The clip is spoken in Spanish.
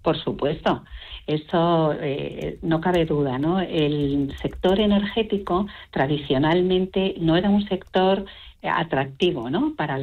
Por supuesto, eso no cabe duda, ¿no? El sector energético tradicionalmente no era un sector atractivo, ¿no? Para